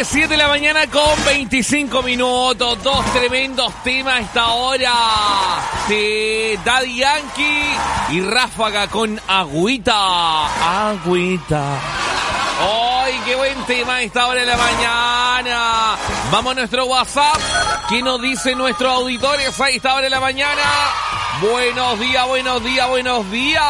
7 de la mañana con 25 minutos. Dos tremendos temas a esta hora de Daddy Yankee y Ráfaga con Agüita. Agüita. ¡Ay, qué buen tema a esta hora de la mañana! Vamos a nuestro WhatsApp. ¿Qué nos dicen nuestros auditores a esta hora de la mañana? Buenos días, buenos días, buenos días.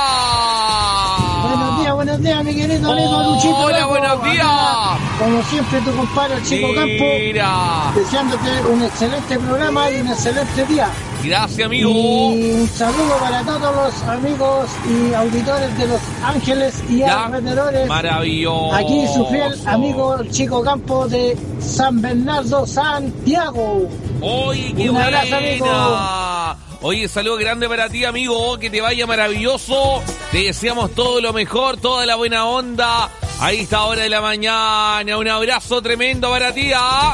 Buenos días, mi querido amigo Luchito. Hola, buenos días. Como siempre, tu compadre, el Chico Campo, deseándote un excelente programa y un excelente día. Gracias, amigo. Y un saludo para todos los amigos y auditores de Los Ángeles y alrededores. Maravilloso. Aquí su fiel amigo Chico Campo de San Bernardo, Santiago. Oye, qué un abrazo, buena. amigo. Oye, saludo grande para ti, amigo. Que te vaya maravilloso. Te deseamos todo lo mejor, toda la buena onda. A esta hora de la mañana. Un abrazo tremendo para ti.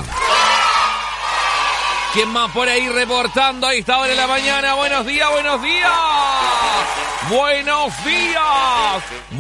¿Quién más por ahí reportando a esta hora de la mañana? Buenos días, buenos días. Buenos días.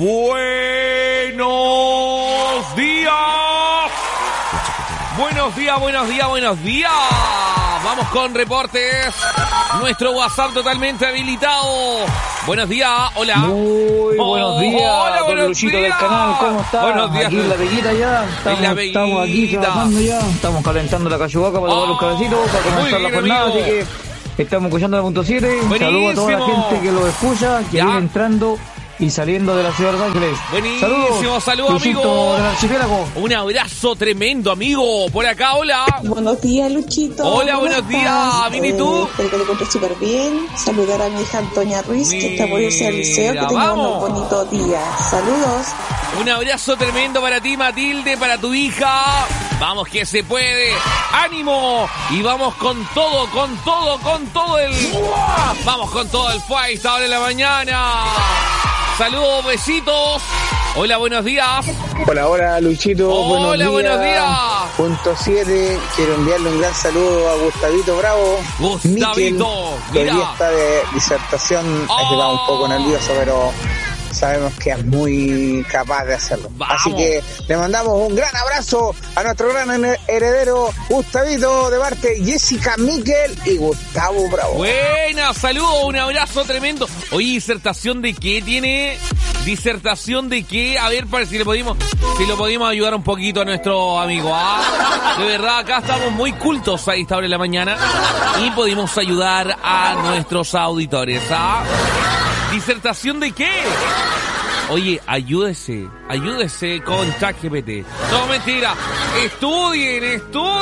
Buenos días. Buenos días, buenos días, buenos días. Vamos con reportes. Nuestro WhatsApp totalmente habilitado. Buenos días, hola. Muy buenos días. Hola, buenos Luchito días. del canal, ¿cómo estás? Buenos días. Aquí en la Peguita ya. Estamos aquí trabajando ya. Estamos calentando la cachubaca para tomar los cabecitos, para comenzar la jornada, amigo. así que estamos escuchando la punto 7. Buenísimo. Saludos a toda la gente que lo escucha, que viene entrando y saliendo de la ciudad de Los Ángeles. Buenísimo, saludos, Luchito amigo. del Archipiélago. Un abrazo tremendo, amigo. Por acá, hola. Buenos días, Luchito. Hola, buenos días. ¿Vini tú? Espero que le encuentres súper bien. Saludar a mi hija Antonia Ruiz, que está por irse al liceo. Que tenga unos bonitos días. Saludos. Un abrazo tremendo para ti, Matilde, para tu hija. Vamos que se puede. ¡Ánimo! Y vamos con todo el... Vamos con todo el fue a esta hora de la mañana. Saludos, besitos. Hola, buenos días. Hola, Luchito. Hola, buenos días. Punto 7. Quiero enviarle un gran saludo a Gustavito Bravo. Gustavito, Miquel, que hoy día está de disertación. Hay que va un poco nervioso, pero sabemos que es muy capaz de hacerlo. Vamos. Así que le mandamos un gran abrazo a nuestro gran heredero Gustavito, de parte Jessica, Miquel y Gustavo Bravo. Buena, saludos, un abrazo tremendo. Oye, ¿disertación de qué tiene? ¿Disertación de qué? A ver, para si lo podemos ayudar un poquito a nuestro amigo. De verdad, acá estamos muy cultos a esta hora de la mañana y podemos ayudar a nuestros auditores. ¿Disertación de qué? Oye, ayúdese con ChatGPT. No, mentira. Estudien.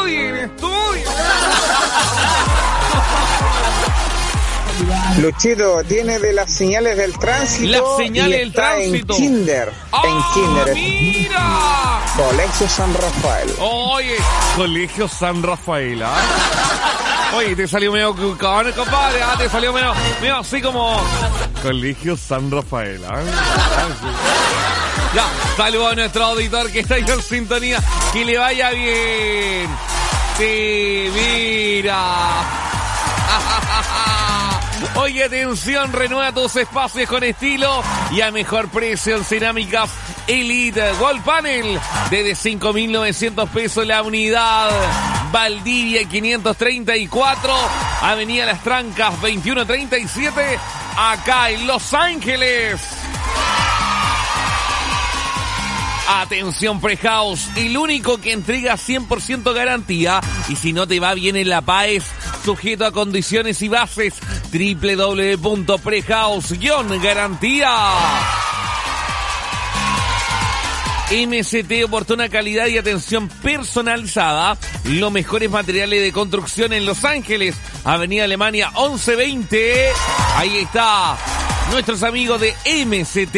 Luchito tiene de las señales del tránsito. Las señales del tránsito. En Kinder. ¡Mira! Colegio San Rafael. Oye, Colegio San Rafael. Oye, te salió medio cucón, compadre. Te salió medio así como Colegio San Rafael. Ya, saludo a nuestro auditor que está ahí en sintonía. Que le vaya bien. Sí, mira. Oye, atención, renueva tus espacios con estilo y a mejor precio en cerámicas Elite Wall Panel. Desde 5.900 pesos la unidad. Valdivia 534, Avenida Las Trancas 2137, acá en Los Ángeles. Atención, Prehouse, el único que entrega 100% garantía, y si no te va bien en la PAES, sujeto a condiciones y bases. www.prehouse-garantía. MST, oportuna calidad y atención personalizada. Los mejores materiales de construcción en Los Ángeles. Avenida Alemania 1120. Ahí está. Nuestros amigos de MST.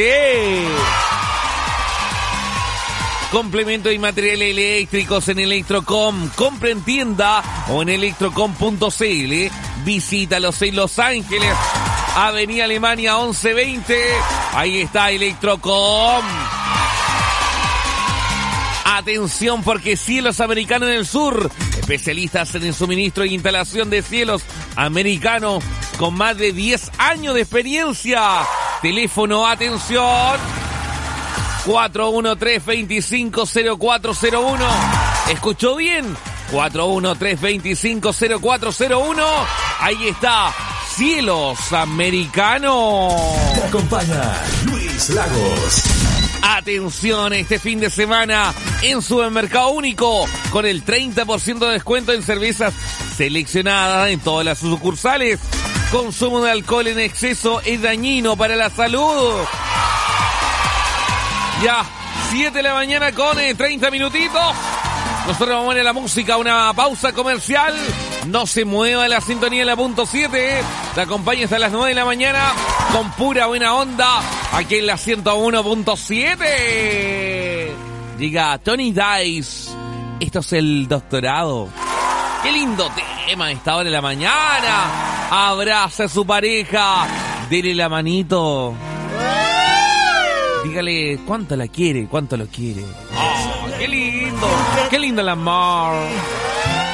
Complemento y materiales eléctricos en Electrocom. Compra en tienda o en electrocom.cl. Visítalos en Los Ángeles. Avenida Alemania 1120. Ahí está Electrocom. Atención, porque Cielos Americano en el Sur, especialistas en el suministro e instalación de cielos americanos con más de 10 años de experiencia. Teléfono, atención, 413-250401. ¿Escuchó bien? 413250401. Ahí está. Cielos Americanos. Te acompaña Luis Lagos. Atención, este fin de semana en Supermercado Único con el 30% de descuento en cervezas seleccionadas en todas las sucursales. Consumo de alcohol en exceso es dañino para la salud. Ya, 7 de la mañana con 30 minutitos. Nosotros vamos a la música, una pausa comercial. No se mueva la sintonía en la punto 7. Te acompaña hasta las 9 de la mañana con pura buena onda aquí en la 101.7. Llega Tony Dice. Esto es el doctorado. Qué lindo tema a esta hora de la mañana. Abraza a su pareja. Dele la manito. Dígale cuánto la quiere, cuánto lo quiere. ¡Oh, qué lindo! ¡Qué lindo el amor!